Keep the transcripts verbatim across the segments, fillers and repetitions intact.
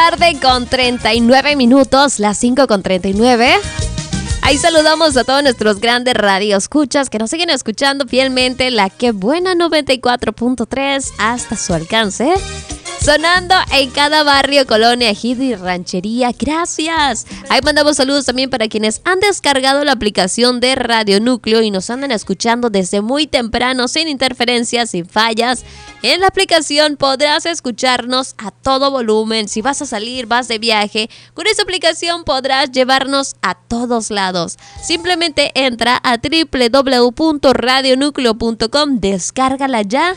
tarde con treinta y nueve minutos, las cinco con treinta y nueve. Ahí saludamos a todos nuestros grandes radioescuchas que nos siguen escuchando fielmente. La Que Buena noventa y cuatro punto tres hasta su alcance. Sonando en cada barrio, colonia, ejido y ranchería. Gracias. Ahí mandamos saludos también para quienes han descargado la aplicación de Radio Núcleo y nos andan escuchando desde muy temprano, sin interferencias, sin fallas. En la aplicación podrás escucharnos a todo volumen. Si vas a salir, vas de viaje, con esa aplicación podrás llevarnos a todos lados. Simplemente entra a doble u doble u doble u punto radio núcleo punto com, descárgala ya.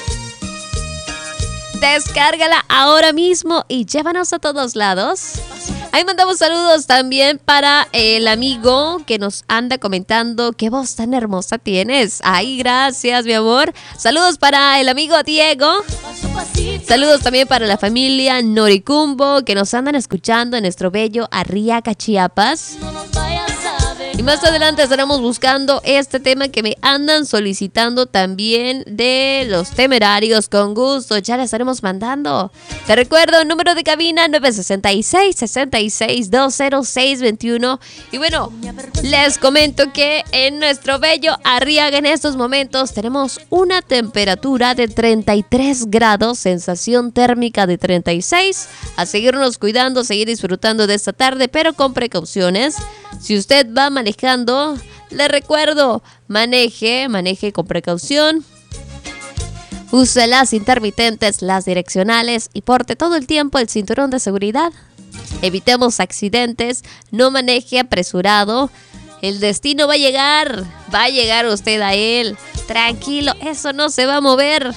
Descárgala ahora mismo y llévanos a todos lados. Ahí mandamos saludos también para el amigo que nos anda comentando qué voz tan hermosa tienes. Ay, gracias, mi amor. Saludos para el amigo Diego. Saludos también para la familia Noricumbo que nos andan escuchando en nuestro bello Arriaga, Chiapas. Y más adelante estaremos buscando este tema que me andan solicitando también de Los Temerarios. Con gusto, ya le estaremos mandando. Te recuerdo, número de cabina nueve seis seis, seis seis dos cero seis dos uno. Y bueno, les comento que en nuestro bello Arriaga en estos momentos tenemos una temperatura de treinta y tres grados, sensación térmica de treinta y seis. A seguirnos cuidando, seguir disfrutando de esta tarde, pero con precauciones. Si usted va manejando, le recuerdo, maneje, maneje con precaución. Use las intermitentes, las direccionales y porte todo el tiempo el cinturón de seguridad. Evitemos accidentes, no maneje apresurado. El destino va a llegar, va a llegar usted a él. Tranquilo, eso no se va a mover.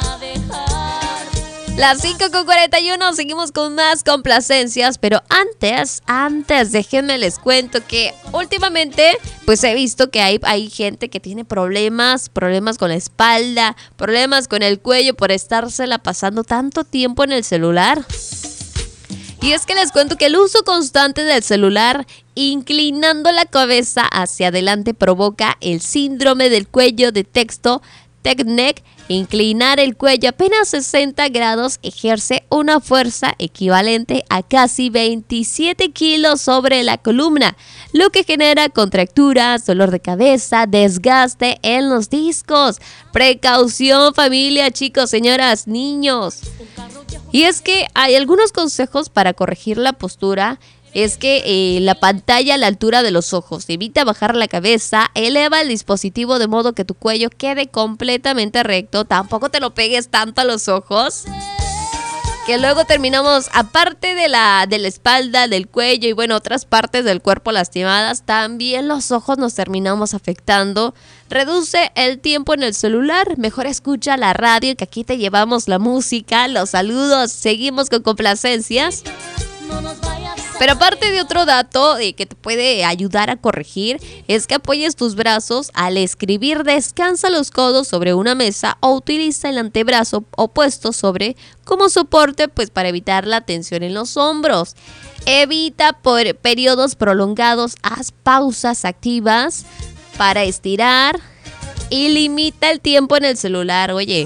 Las cinco con cuarenta y uno, seguimos con más complacencias, pero antes, antes, déjenme les cuento que últimamente, pues he visto que hay, hay gente que tiene problemas, problemas con la espalda, problemas con el cuello por estársela pasando tanto tiempo en el celular. Y es que les cuento que el uso constante del celular, inclinando la cabeza hacia adelante, provoca el síndrome del cuello de texto, Tech Neck. Inclinar el cuello apenas sesenta grados ejerce una fuerza equivalente a casi veintisiete kilos sobre la columna, lo que genera contracturas, dolor de cabeza, desgaste en los discos. Precaución, familia, chicos, señoras, niños. Y es que hay algunos consejos para corregir la postura. Es que eh, la pantalla a la altura de los ojos, evita bajar la cabeza, eleva el dispositivo de modo que tu cuello quede completamente recto, tampoco te lo pegues tanto a los ojos, que luego terminamos, aparte de la, de la espalda, del cuello y bueno, otras partes del cuerpo lastimadas, también los ojos nos terminamos afectando. Reduce el tiempo en el celular, mejor escucha la radio, que aquí te llevamos la música, los saludos, seguimos con complacencias. Pero aparte de otro dato eh, que te puede ayudar a corregir, es que apoyes tus brazos al escribir, descansa los codos sobre una mesa o utiliza el antebrazo opuesto sobre como soporte, pues para evitar la tensión en los hombros. Evita por periodos prolongados, haz pausas activas para estirar y limita el tiempo en el celular, oye.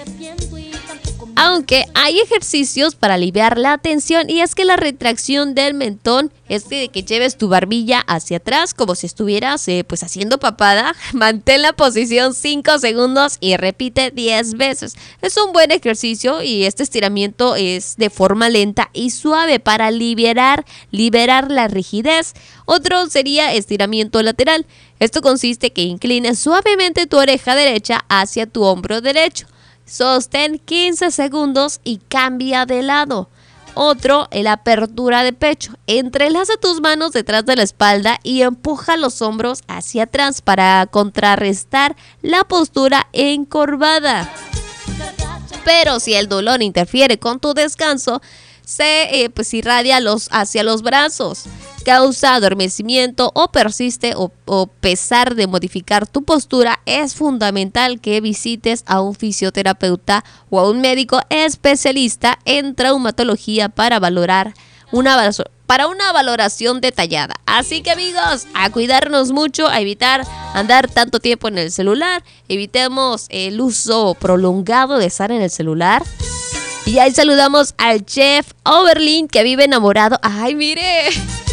Aunque hay ejercicios para aliviar la tensión, y es que la retracción del mentón es de que lleves tu barbilla hacia atrás como si estuvieras eh, pues haciendo papada. Mantén la posición cinco segundos y repite diez veces. Es un buen ejercicio y este estiramiento es de forma lenta y suave para liberar, liberar la rigidez. Otro sería estiramiento lateral. Esto consiste en que inclines suavemente tu oreja derecha hacia tu hombro derecho. Sostén quince segundos y cambia de lado. Otro, la apertura de pecho. Entrelaza tus manos detrás de la espalda y empuja los hombros hacia atrás para contrarrestar la postura encorvada. Pero si el dolor interfiere con tu descanso, se eh, pues irradia los, hacia los brazos, causa adormecimiento o persiste o, o pesar de modificar tu postura, es fundamental que visites a un fisioterapeuta o a un médico especialista en traumatología para valorar una para una valoración detallada. Así que amigos, a cuidarnos mucho, a evitar andar tanto tiempo en el celular, evitemos el uso prolongado de estar en el celular. Y ahí saludamos al chef Oberlin, que vive enamorado. ¡Ay, mire!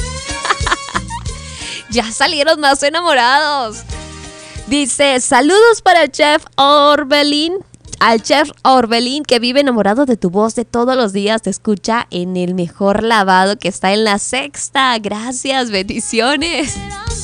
Ya salieron más enamorados. Dice, saludos para el chef Orbelín. Al chef Orbelín, que vive enamorado de tu voz de todos los días. Te escucha en el mejor lavado que está en La Sexta. Gracias, bendiciones.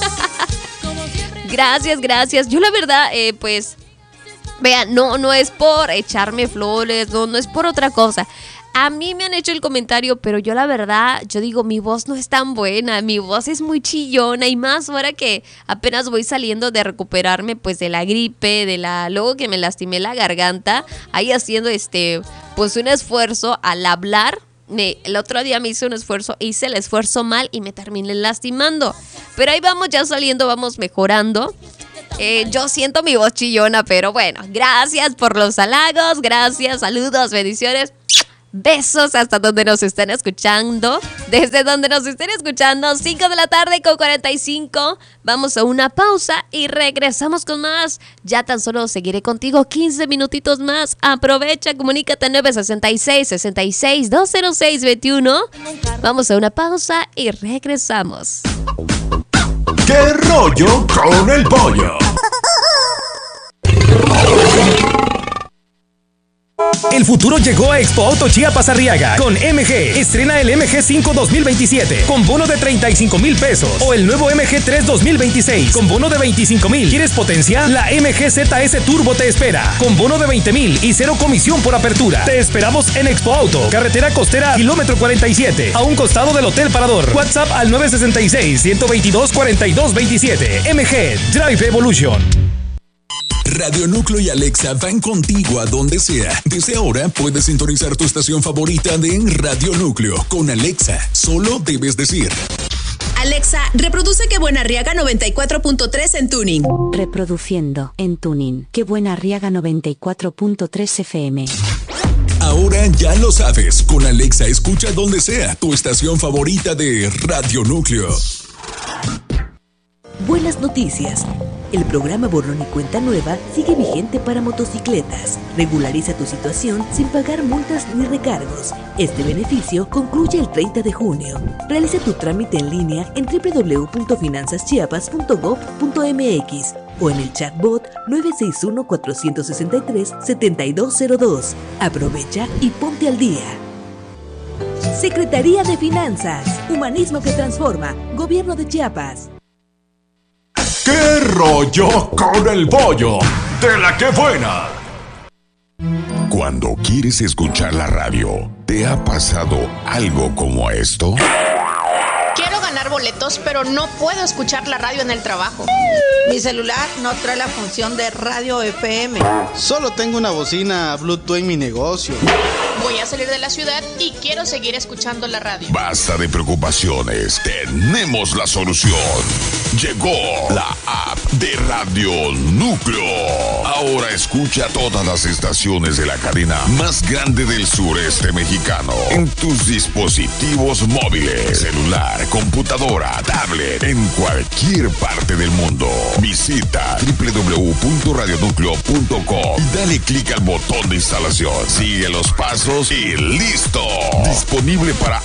Gracias, gracias. Yo la verdad, eh, pues, vean, no, no es por echarme flores, no, no es por otra cosa. A mí me han hecho el comentario, pero yo la verdad, yo digo, mi voz no es tan buena, mi voz es muy chillona y más ahora que apenas voy saliendo de recuperarme pues de la gripe, de la, luego que me lastimé la garganta, ahí haciendo este, pues un esfuerzo al hablar. Me, el otro día me hice un esfuerzo, hice el esfuerzo mal y me terminé lastimando, pero ahí vamos ya saliendo, vamos mejorando. Eh, yo siento mi voz chillona, pero bueno, gracias por los halagos, gracias, saludos, bendiciones. Besos hasta donde nos estén escuchando. Desde donde nos estén escuchando, cinco de la tarde con cuarenta y cinco. Vamos a una pausa y regresamos con más. Ya tan solo seguiré contigo quince minutitos más. Aprovecha, comunícate nueve seis seis, seis seis, dos cero seis, veintiuno. Vamos a una pausa y regresamos. ¿Qué rollo con el pollo? El futuro llegó a Expo Auto Chiapas Arriaga con M G. Estrena el M G cinco dos mil veintisiete con bono de treinta y cinco mil pesos o el nuevo M G tres dos mil veintiséis con bono de veinticinco mil. ¿Quieres potencia? La M G Z S Turbo te espera con bono de veinte mil y cero comisión por apertura. Te esperamos en Expo Auto, carretera costera, kilómetro cuarenta y siete, a un costado del Hotel Parador. WhatsApp al nueve seis seis, uno dos dos, cuatro dos dos siete. M G Drive Evolution. Radio Núcleo y Alexa van contigo a donde sea. Desde ahora puedes sintonizar tu estación favorita de Radio Núcleo. Con Alexa, solo debes decir: Alexa, reproduce Qué Buena Arriaga noventa y cuatro punto tres en Tuning. Reproduciendo en Tuning Qué Buena Arriaga noventa y cuatro punto tres F M. Ahora ya lo sabes. Con Alexa escucha donde sea tu estación favorita de Radio Núcleo. Buenas noticias. El programa Borrón y Cuenta Nueva sigue vigente para motocicletas. Regulariza tu situación sin pagar multas ni recargos. Este beneficio concluye el treinta de junio. Realiza tu trámite en línea en doble u doble u doble u punto finanzas chiapas punto gob punto m x o en el chatbot nueve seis uno, cuatro seis tres, siete dos cero dos. Aprovecha y ponte al día. Secretaría de Finanzas. Humanismo que transforma. Gobierno de Chiapas. ¿Qué rollo con el pollo? De la que buena. Cuando quieres escuchar la radio, ¿te ha pasado algo como esto? Quiero ganar boletos, pero no puedo escuchar la radio en el trabajo. Mi celular no trae la función de radio F M. Solo tengo una bocina Bluetooth en mi negocio. Voy a salir de la ciudad y quiero seguir escuchando la radio. Basta de preocupaciones, tenemos la solución. Llegó la app de Radio Núcleo. Ahora escucha todas las estaciones de la cadena más grande del sureste mexicano en tus dispositivos móviles, celular, computadora, tablet, en cualquier parte del mundo. Visita doble u doble u doble u punto radio núcleo punto com y dale clic al botón de instalación. Sigue los pasos y listo. Disponible para